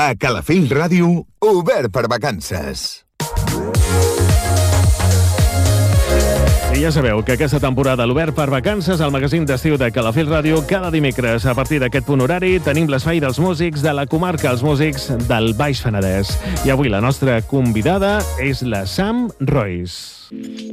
A Calafell Ràdio, obert per vacances. I ja sabeu que aquesta temporada l'Obert per Vacances, al magazín d'estiu de Calafell Ràdio, cada dimecres a partir d'aquest punt horari tenim l'espai dels músics de la comarca, els músics del Baix Penedès. I avui la nostra convidada és la Sam Royce.